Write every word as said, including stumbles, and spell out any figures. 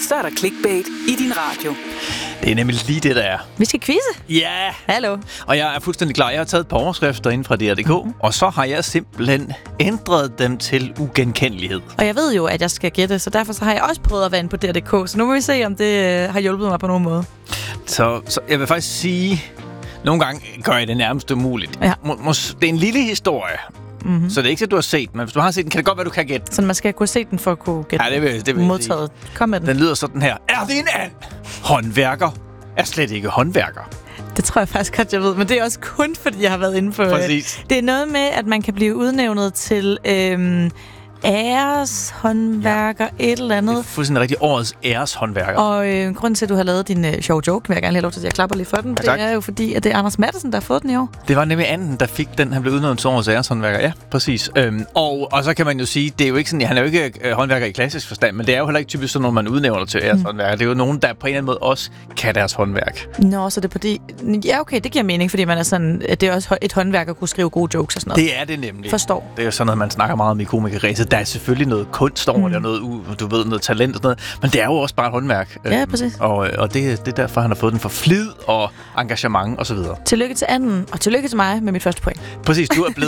så er der clickbait i din radio. Det er nemlig lige det, der er. Vi skal quizze. Ja! Hallo. Og jeg er fuldstændig klar. Jeg har taget et par overskrifter inden fra D R punktum D K, mm-hmm. og så har jeg simpelthen ændret dem til ugenkendelighed. Og jeg ved jo, at jeg skal gætte, så derfor så har jeg også prøvet at være inde på D R punktum D K, så nu må vi se, om det øh, har hjulpet mig på nogen måde. Så, så jeg vil faktisk sige, nogle gange gør jeg det nærmest umuligt. Ja. Må, må, det er en lille historie, mm-hmm. så det er ikke så, du har set den, men hvis du har set den, kan det godt være, du kan gætte. Så man skal kunne se den for at kunne gætte. Ja, det vil, det vil modtaget. Kom med den. Den lyder sådan her. Er det en and? Håndværker er slet ikke håndværker. Det tror jeg faktisk godt, jeg ved, men det er også kun, fordi jeg har været inde på... Præcis. Det er noget med, at man kan blive udnævnet til øhm, æreshåndværker, ja. et eller andet. Det er fuldstændig rigtig årets æreshåndværker. Og øh, grunden til, at du har lavet din øh, sjove joke, vil jeg gerne have lov til at sige, jeg klapper lige for den, ja, det er jo fordi, at det er Anders Matthesen, der har fået den i år. Det var nemlig anden, der fik den. Han blev udnævnt til årets æreshåndværker. Ja, præcis. Øhm, og, og så kan man jo sige, det er jo ikke sådan, han er jo ikke øh, håndværker i klassisk forstand, men det er jo heller ikke typisk sådan, når man udnævner til æreshåndværker. Mm. Det er jo nogen, der på en eller anden måde også kan deres håndværk. Nå, så det er fordi... Ja, okay, det giver mening, fordi man er sådan, at det er også et håndværk at kunne skrive gode jokes og sådan noget. Det er det nemlig. Forstår. Det er jo sådan noget, man snakker meget om i komikerkredse. Der er selvfølgelig noget kunst over, mm. der er noget, du ved, noget talent og sådan noget, men det er jo også bare et håndværk. Ja, præcis. Og, og det, det er derfor, han har fået den for flid og engagement og så videre. Tillykke til anden, og tillykke til mig med mit første point. Præcis, du er blevet